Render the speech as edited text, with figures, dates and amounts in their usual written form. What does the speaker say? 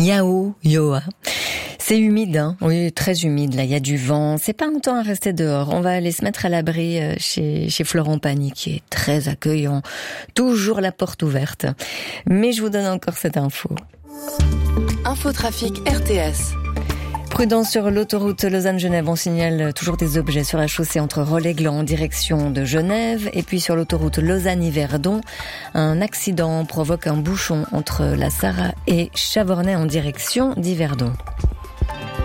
Yao Yoa. C'est humide, hein. Oui, très humide. Là, il y a du vent. C'est pas un temps à rester dehors. On va aller se mettre à l'abri chez Florent Pagny, qui est très accueillant. Toujours la porte ouverte. Mais je vous donne encore cette info. Infotrafic RTS. Prudence sur l'autoroute Lausanne-Genève. On signale toujours des objets sur la chaussée entre Rollet-Gland en direction de Genève. Et puis sur l'autoroute Lausanne-Yverdon, un accident provoque un bouchon entre la Sarraz et Chavornay en direction d'Yverdon.